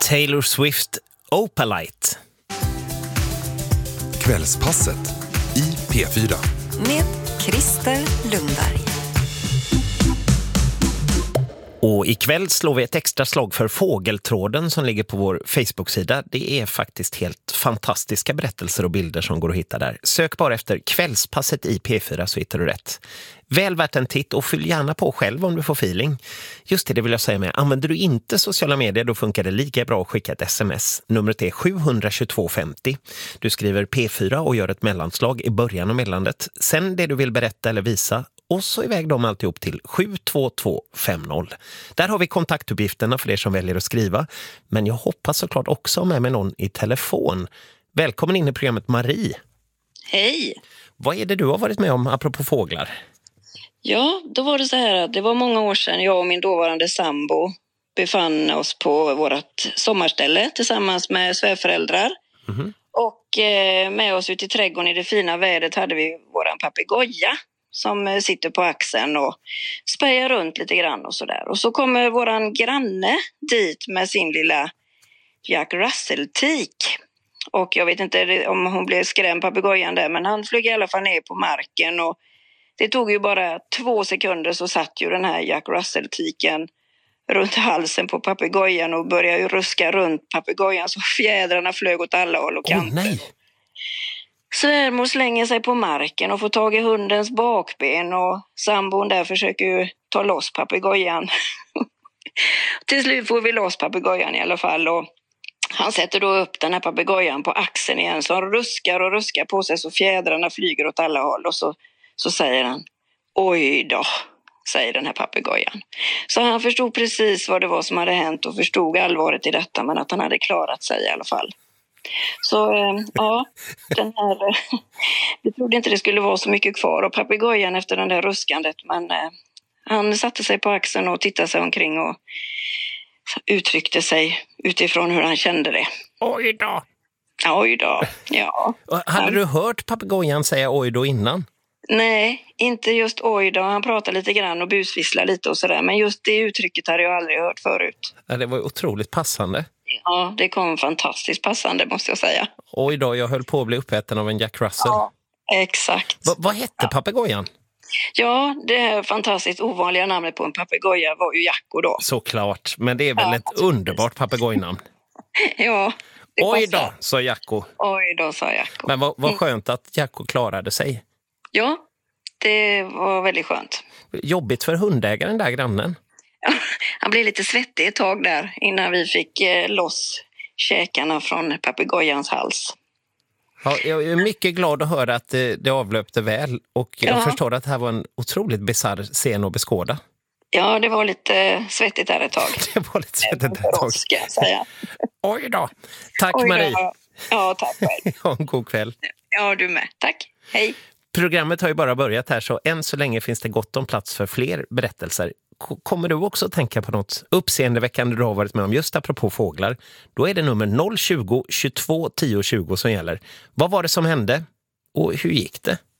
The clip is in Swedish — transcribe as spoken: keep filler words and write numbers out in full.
Taylor Swift Opalite. Kvällspasset i P fyra. Med Christer Lundberg. Och ikväll slår vi ett extra slag för fågeltråden som ligger på vår Facebook-sida. Det är faktiskt helt fantastiska berättelser och bilder som går att hitta där. Sök bara efter Kvällspasset i P fyra så hittar du rätt. Väl värt en titt och fyll gärna på själv om du får feeling. Just det, det vill jag säga med. Använder du inte sociala medier då funkar det lika bra att skicka ett sms. Numret är sju två två fem zero. Du skriver P fyra och gör ett mellanslag i början av meddelandet. Sen det du vill berätta eller visa. Och så iväg dem alltihop till sju två två fem noll. Där har vi kontaktuppgifterna för er som väljer att skriva. Men jag hoppas såklart också med mig någon i telefon. Välkommen in i programmet Marie. Hej! Vad är det du har varit med om apropå fåglar? Ja, då var det så här att det var många år sedan jag och min dåvarande sambo befann oss på vårt sommarställe tillsammans med svärföräldrar. Mm-hmm. Och eh, med oss ute i trädgården i det fina vädret hade vi våran papegoja som sitter på axeln och spejar runt lite grann och sådär. Och så kommer våran granne dit med sin lilla Jack Russell-tik. Och jag vet inte om hon blev skrämd papegojan där, men han flög i alla fall ner på marken och det tog ju bara två sekunder så satt ju den här Jack Russell-tiken runt halsen på papegojan och började ju ruska runt papegojan så fjädrarna flög åt alla håll och kanter. Åh, nej. Svärmor slänger sig på marken och får tag i hundens bakben och sambon där försöker ju ta loss papegojan. Till slut får vi loss papegojan i alla fall och han sätter då upp den här papegojan på axeln igen så han ruskar och ruskar på sig så fjädrarna flyger åt alla håll och så, så säger han oj då, säger den här papegojan. Så han förstod precis vad det var som hade hänt och förstod allvaret i detta men att han hade klarat sig i alla fall. Så ja, den här, jag trodde inte det skulle vara så mycket kvar av papegojan efter den där ruskandet men eh, han satte sig på axeln och tittade sig omkring och uttryckte sig utifrån hur han kände det. Oj då! Oj då, ja. Hade han, du hört papegojan säga oj då innan? Nej, inte just oj då. Han pratade lite grann och busvisslar lite och sådär. Men just det uttrycket hade jag aldrig hört förut. Ja, det var otroligt passande. Ja, det kom fantastiskt passande måste jag säga. Oj då, jag höll på att bli uppäten av en Jack Russell. Ja, exakt. Va, vad hette ja. papegojan? Ja, det här fantastiskt ovanliga namnet på en papegoja var ju Jacko då. Såklart, men det är väl ja, ett underbart papegojnamn. Ja. Oj då, sa Jacko. Oj då, sa Jacko. Men vad, vad skönt att Jacko klarade sig. Ja, det var väldigt skönt. Jobbigt för hundägaren där, grannen. Ja, han blev lite svettig ett tag där innan vi fick eh, loss käkarna från papegojans hals. Ja, jag är mycket glad att höra att det, det avlöpte väl och jag ja. förstår att det här var en otroligt bizarr scen att beskåda. Ja, det var lite svettigt där ett tag. Det var lite svettigt där ett tag. Ska jag säga. Oj då. Tack Oj då. Marie. Ja, tack själv. Ja, en god kväll. Ja, du med. Tack. Hej. Programmet har ju bara börjat här så än så länge finns det gott om plats för fler berättelser. Kommer du också att tänka på något uppseendeväckande du har varit med om just apropå fåglar? Då är det nummer noll tjugo tjugotvå tio tjugo som gäller. Vad var det som hände? Och hur gick det?